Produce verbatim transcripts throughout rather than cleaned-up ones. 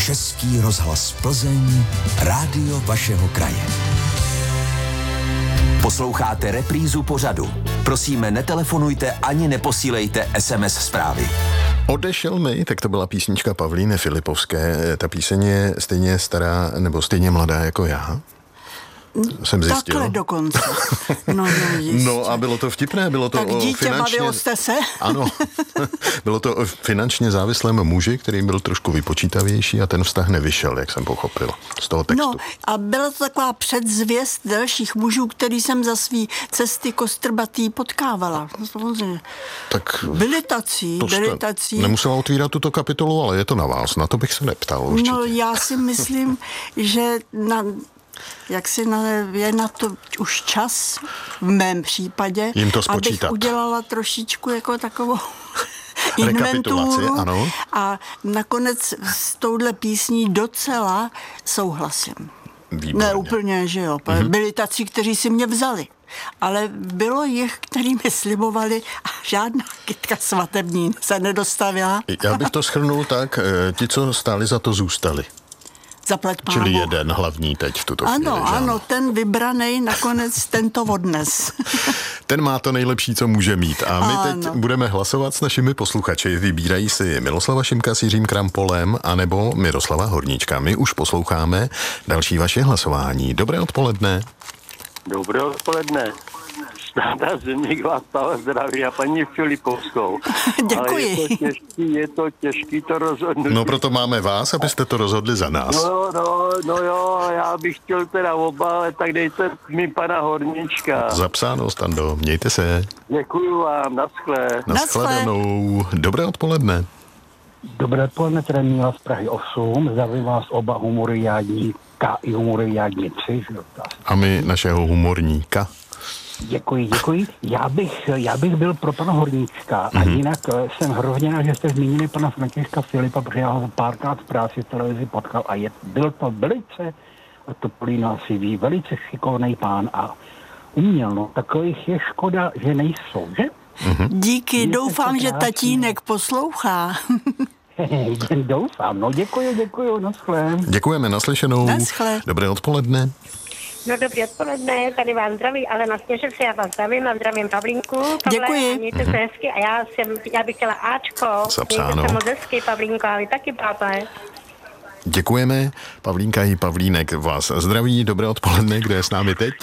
Český rozhlas Plzeň, rádio vašeho kraje. Posloucháte reprízu pořadu. Prosíme, netelefonujte ani neposílejte es em es zprávy. Odešel mi, tak to byla písnička Pavlíny Filipovské. Ta píseň je stejně stará nebo stejně mladá jako já. Jsem zjistil. Takhle dokonce. No, no, no a bylo to vtipné, bylo to tak o dítě, finančně... bavilo jste se? Ano, bylo to o finančně závislém muži, který byl trošku vypočítavější a ten vztah nevyšel, jak jsem pochopil z toho textu. No a byla to taková předzvěst dalších mužů, který jsem za svý cesty kostrbatý potkávala. Tak byli tací, byli tací. Nemusela otvírat tuto kapitolu, ale je to na vás, na to bych se neptal určitě. No já si myslím, že na... jak si na, je na to už čas, v mém případě, jim to spočítat. Abych udělala trošičku jako takovou inventuru ano. A nakonec s touhle písní docela souhlasím. Výborně. Ne úplně, že jo. Mm-hmm. Byli tací, kteří si mě vzali. Ale bylo jich, který mi slibovali a žádná kytka svatební se nedostavila. Já bych to shrnul tak, ti, co stáli za to, zůstali. Zaplať pánu. Čili jeden hlavní teď v tuto chvíli. Ano, ano, ten vybranej nakonec tento odnes. Ten má to nejlepší, co může mít. A my ano. teď budeme hlasovat s našimi posluchači. Vybírají si Miloslava Šimka s Jiřím Krampolem anebo Miroslava Horníčka. My už posloucháme další vaše hlasování. Dobré odpoledne. Dobré odpoledne. Stáda Zimník vás stále zdraví a paní Filipovskou. Děkuji. Ale je to těžký, je to těžký to rozhodnutí. No proto máme vás, abyste to rozhodli za nás. No, no, no jo, já bych chtěl teda oba, ale tak dejte mi pana Horníčka. Zapsáno, Stando, mějte se. Děkuju vám, naschle. Naschledanou. Dobré odpoledne. Dobré odpoledne, tady Míla z Prahy osm. Zdravím vás oba humoriádníka i humoriádnici. A my našeho humorníka. Děkuji, děkuji. Já bych, já bych byl pro pana Horníčka mm-hmm. a jinak jsem hrozně rád, že jste zmínili pana Františka Filipa, protože já ho párkrát v práci v televizi potkal a je, byl to velice, a to Polína asi ví, velice šikovnej pán a uměl, no, takových je škoda, že nejsou, že? Mm-hmm. Díky, doufám, že tatínek poslouchá. Doufám, no děkuji, děkuji, naschle. Děkujeme, naslyšenou. Naschle. Dobré odpoledne. No dobrý odpoledne, tady vás zdraví, ale na směře se já vás zdravím a zdravím Pavlínku. Pavle, děkuji. Mějte se hezky a já, jsem, já bych chtěla Ačko. Zapsáno. Mějte se moc hezky, Pavlínko, a vy taky, Pavle. Děkujeme, Pavlínka i Pavlínek vás zdraví. Dobré odpoledne, kdo je s námi teď?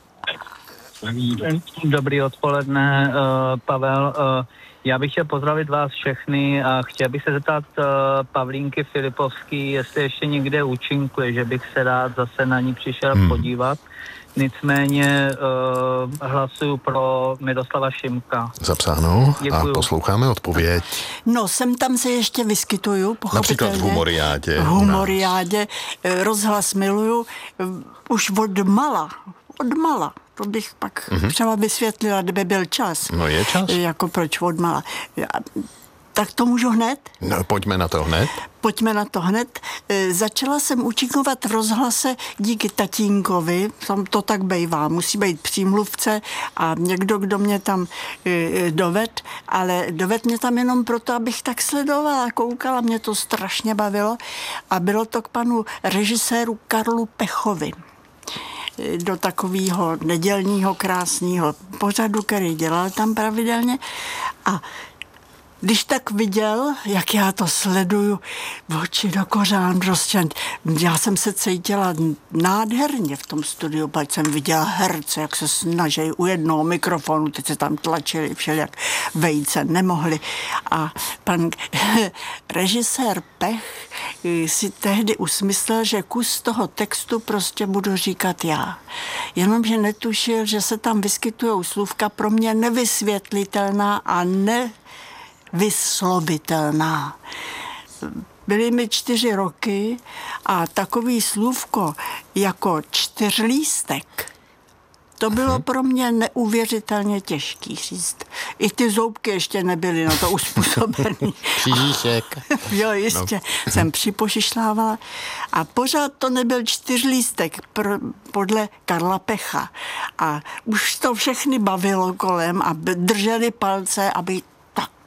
Dobrý odpoledne, uh, Pavel. Uh, já bych chtěl pozdravit vás všechny a chtěl bych se zeptat uh, Pavlínky Filipovský, jestli ještě někde účinkuje, že bych se rád zase na ní přišel hmm. podívat. Nicméně uh, hlasuju pro Miroslava Šimka. Zapsáno. Děkuju. A posloucháme odpověď. No, sem tam se ještě vyskytuju, pochopitelně. Například v humoriádě. V humoriádě. Rozhlas miluju. Už od mala. Od mala. To bych pak mm-hmm. třeba vysvětlila, kdyby byl čas. No je čas. Jako proč od mala. Tak to můžu hned? No, pojďme na to hned. Pojďme na to hned. E, začala jsem účinkovat v rozhlase díky tatínkovi, tam to tak bejvá, musí být přímluvce a někdo, kdo mě tam e, doved, ale doved mě tam jenom proto, abych tak sledovala, koukala, mě to strašně bavilo a bylo to k panu režiséru Karlu Pechovi. Do takového nedělního krásného pořadu, který dělal tam pravidelně a když tak viděl, jak já to sleduju, oči do kořán prostě. Já jsem se cítila nádherně v tom studiu, pak jsem viděla herce, jak se snaží u jednoho mikrofonu, teď se tam tlačili všelijak vejce, nemohli. A pan režisér Pech si tehdy usmyslel, že kus toho textu prostě budu říkat já. Jenomže netušil, že se tam vyskytujou slůvka pro mě nevysvětlitelná a ne vyslovitelná. Byly mi čtyři roky a takový slůvko jako čtyřlístek, to bylo pro mě neuvěřitelně těžký říct. I ty zoubky ještě nebyly na to uspůsobený. Křížíšek. Jo, jistě. No. Jsem připošišlávala. A pořád to nebyl čtyřlístek pro, podle Karla Pecha. A už to všechny bavilo kolem a drželi palce, aby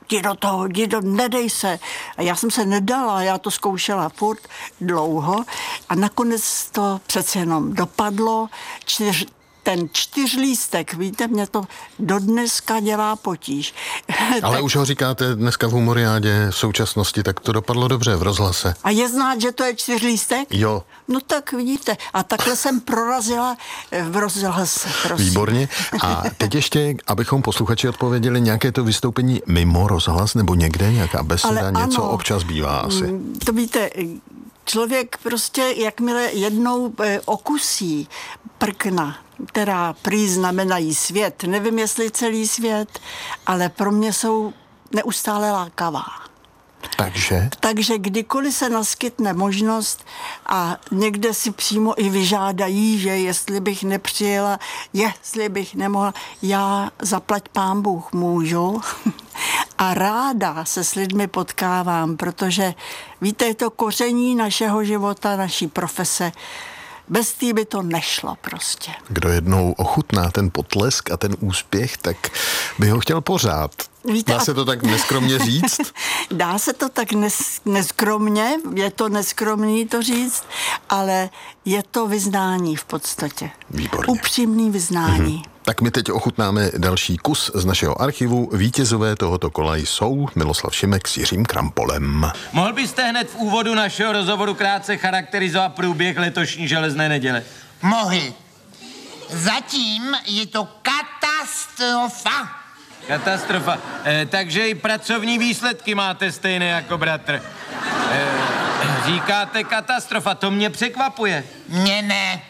jdi do toho, jdi do, nedej se. A já jsem se nedala, já to zkoušela furt dlouho a nakonec to přece jenom dopadlo. Čtyř, ten čtyřlístek, víte, mě to dodneska dělá potíž. Ale tak, už ho říkáte dneska v Humoriádě v současnosti, tak to dopadlo dobře v rozhlase. a je znát, že to je čtyřlístek? Jo. No tak vidíte. A takhle jsem prorazila v rozhlase, prosím. Výborně. A teď ještě, abychom posluchači odpověděli, nějaké to vystoupení mimo rozhlas nebo někde, nějaká beseda, Ale něco ano, občas bývá asi. To víte, člověk prostě, jakmile jednou eh, okusí prkna, která prý znamenají svět, nevím, jestli celý svět, ale pro mě jsou neustále lákavá. Takže? Takže kdykoliv se naskytne možnost a někde si přímo i vyžádají, že jestli bych nepřijela, jestli bych nemohla, já zaplať pán Bůh můžu a ráda se s lidmi potkávám, protože víte, je to koření našeho života, naší profese. Bez té by to nešlo prostě. Kdo jednou ochutná ten potlesk a ten úspěch, tak by ho chtěl pořád. Víte, Dá se to tak neskromně říct? Dá se to tak nes, neskromně, je to neskromný to říct, ale je to vyznání v podstatě. Výborně. Upřímný vyznání. Mhm. Tak my teď ochutnáme další kus z našeho archivu. Vítězové tohoto kola jsou Miloslav Šimek s Jiřím Krampolem. Mohl byste hned v úvodu našeho rozhovoru krátce charakterizovat průběh letošní železné neděle? Mohl. Zatím je to katastrofa. Katastrofa. E, takže i pracovní výsledky máte stejné jako bratr. E, říkáte katastrofa, to mě překvapuje. Mně ne.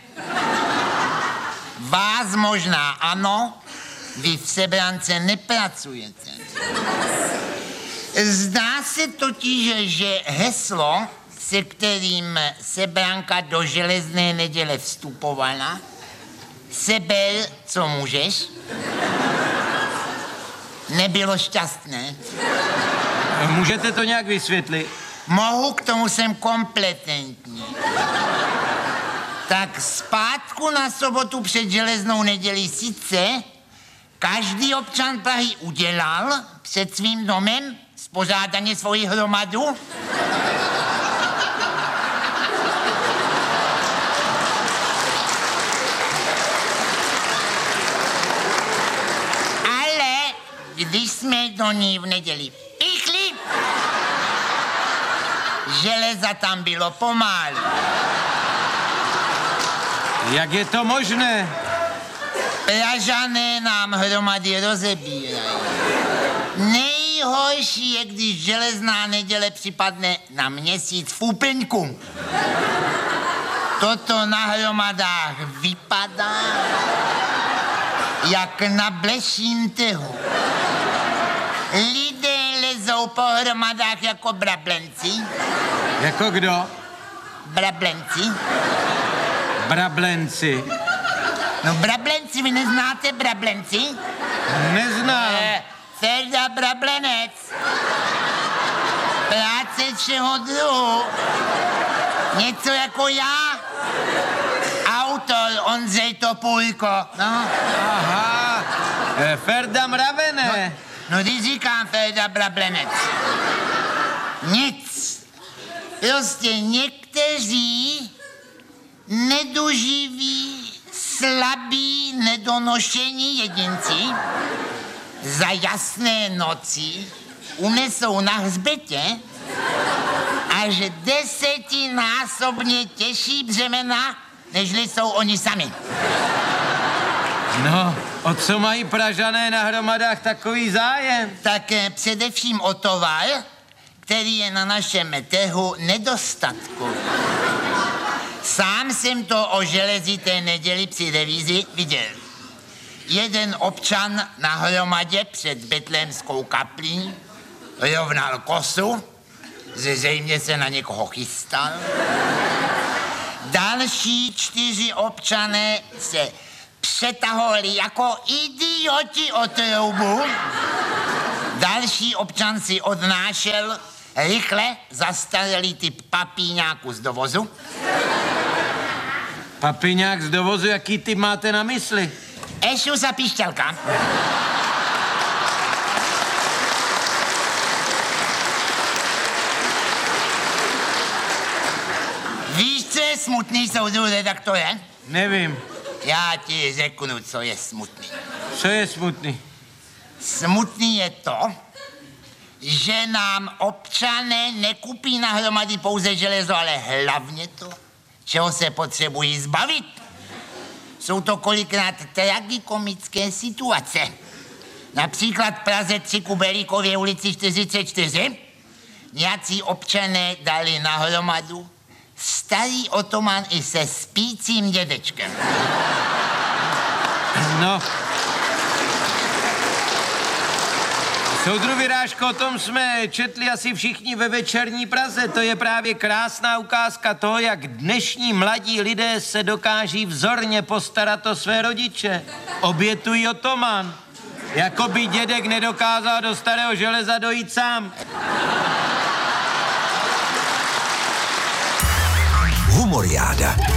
Vás možná ano, vy v Sebrance nepracujete. Zdá se totiž, že heslo, se kterým Sebranka do železné neděle vstupovala, seber, co můžeš, nebylo šťastné. Můžete to nějak vysvětlit? Mohu, k tomu jsem kompetentní. Tak zpátku na sobotu před železnou nedělí sice každý občan Prahy udělal před svým domem spořádaně svoji hromadu. Ale když jsme do ní v neděli pichli, železa tam bylo pomálu. Jak je to možné? Pražané nám hromady rozebírají. Nejhorší je, když železná neděle připadne na měsíc v úplňku. Toto na hromadách vypadá jak na bleším trhu. Lidé lezou po hromadách jako brablenci. Jako kdo? Brablenci. Brablenci. No brablenci, vy neznáte brablenci? Neznám. Eh, Ferda Brablenec. Práce všeho druhu. Něco jako já. Autor Ondřej Topůjko. No. Aha. E, Ferda Mravene. No, no když říkám Ferda Brablenec. Nic. Prostě někteří nedoživí, slabí, nedonošení jedinci za jasné noci unesou na hřbetě až desetinásobně těžší břemena, nežli jsou oni sami. No, o co mají Pražané na hromadách takový zájem? Tak eh, především o tovar, který je na našem trhu nedostatkový. Sám jsem to o železité neděli při revizi viděl. Jeden občan na hromadě před Betlémskou kaplí rovnal kosu, zřejmě se na někoho chystal. Další čtyři občané se přetahovali jako idioti o troubu. Další občan si odnášel rychle zastaralý typ papíňáku z dovozu. Papiňák z dovozu, jaký typ máte na mysli? Ešus a píšťalka. Co je smutný, soudru redaktore? Nevím. Já ti řeknu, co je smutný. Co je smutný? Smutný je to, že nám občané nekupí nahromady pouze železo, ale hlavně to, čeho se potřebují zbavit. Jsou to kolikrát tragikomické situace. Například v Praze tři Kubelíkově ulici čtyřicet čtyři nějací občané dali nahromadu starý otoman i se spícím dědečkem. No. Soudru Virážko, o tom jsme četli asi všichni ve Večerní Praze. To je právě krásná ukázka toho, jak dnešní mladí lidé se dokáží vzorně postarat o své rodiče. Obětují otoman. Jako by dědek nedokázal do starého železa dojít sám. Humoriáda.